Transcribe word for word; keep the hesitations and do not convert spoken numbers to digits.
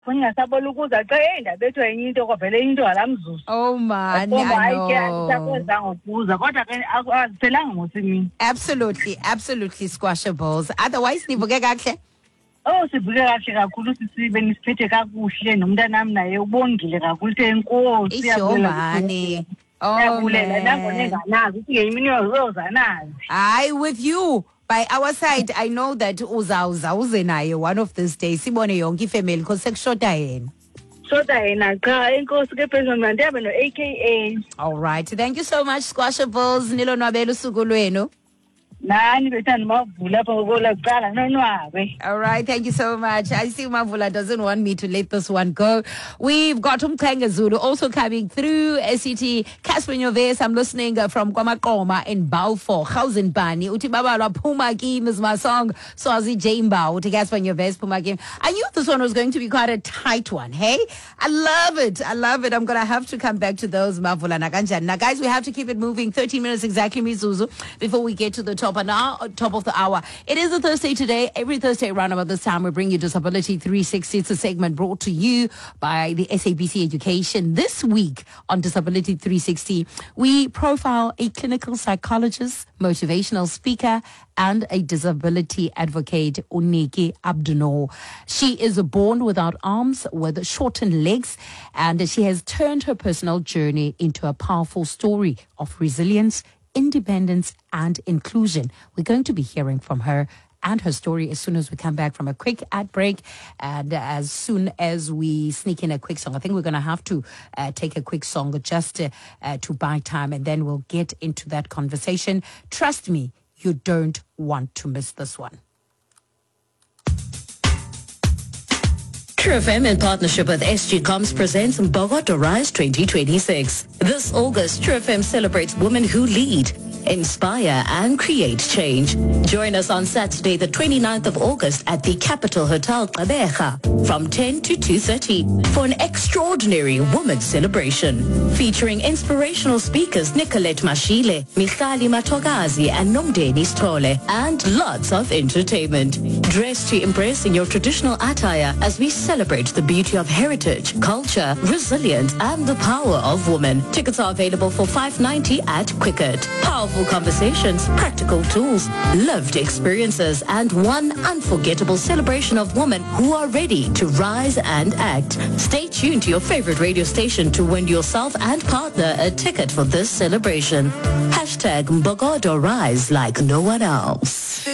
Ngingasabona ukuza xa endaba ethu enye into kwavele into ngalamzuzu. Oh man, I know. Absolutely, absolutely squashables. Otherwise nivuke kahle. Oh sivuke kahle kakhulu sisibe nisiphethe kakuhle nomntanami naye ubongile kakhulu the inkosi yabona. Oh man. I with you. By our side, I know that uza uza uze naye one of these days. Sibone yonke family because sekushoda yena. Shoda yena cha inkosi ke phezulu mandiyabe no A K A. All right. Thank you so much Squashables. Nilonwabela usuku lwenu. Nani bethanda Mavula apha ngokola kuqala nonwabe. All right, thank you so much. I see Mavula doesn't want me to let this one go. We've got Umkhenga Zulu also coming through. S C T Casper Nyovesi, I'm listening uh, from Kwamakoma in Balfour. How's Bani? Uti baba la Puma Kim is my song. Swazi Jamba. Uti Casper Nyovesi Puma Kim. I knew this one was going to be quite a tight one. Hey, I love it. I love it. I'm gonna have to come back to those Mavula Naganjan. Now, guys, we have to keep it moving. thirteen minutes exactly, Mizuzu, before we get to the top. And now, top of the hour. It is a Thursday today. Every Thursday around about this time, we bring you Disability three sixty. It's a segment brought to you by the S A B C Education. This week on Disability three sixty, we profile a clinical psychologist, motivational speaker, and a disability advocate, Uniki Abdunor. She is born without arms with shortened legs, and she has turned her personal journey into a powerful story of resilience, independence, and inclusion. We're going to be hearing from her and her story as soon as we come back from a quick ad break, and as soon as we sneak in a quick song. I think we're going to have to uh, take a quick song just uh, uh, to buy time, and then we'll get into that conversation. Trust me, you don't want to miss this one. True F M in partnership with S G Coms presents Bogota Rise twenty twenty-six. This August, True F M celebrates women who lead, inspire and create change. Join us on Saturday, the twenty-ninth of August at the Capital Hotel Gqeberha from ten to two thirty for an extraordinary women's celebration featuring inspirational speakers Nicolette Mashile, Michali Matogazi and Nomdeni Stole, and lots of entertainment. Dress to impress in your traditional attire as we celebrate the beauty of heritage, culture, resilience and the power of women. Tickets are available for five ninety at Quicket. Powerful conversations, practical tools, lived experiences, and one unforgettable celebration of women who are ready to rise and act. Stay tuned to your favorite radio station to win yourself and partner a ticket for this celebration. Hashtag Mbogodo Rise like no one else.